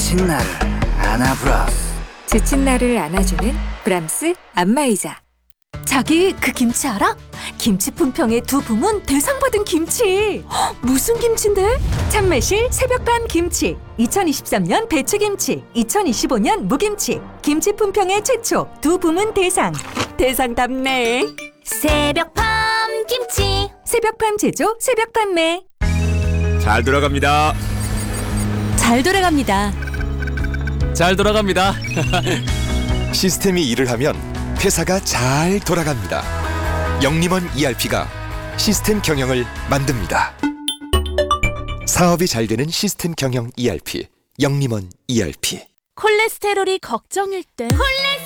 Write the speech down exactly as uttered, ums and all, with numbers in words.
지친 나를 안아브라스. 지친 나를 안아주는 브람스 안마의자. 자기 그 김치 알아? 김치 품평의 두 부문 대상 받은 김치. 헉, 무슨 김치인데? 참매실 새벽밤 김치, 이천이십삼 년 배추김치, 이천이십오 년 무김치. 김치 품평의 최초 두 부문 대상. 대상답네. 새벽밤 김치. 새벽밤 제조, 새벽 판매. 잘 돌아갑니다. 잘 돌아갑니다. 잘 돌아갑니다. 시스템이 일을 하면 회사가 잘 돌아갑니다. 영림원 이알피가 시스템 경영을 만듭니다. 사업이 잘 되는 시스템 경영 이알피, 영림원 이알피. 콜레스테롤이 걱정일 때 콜레스테롤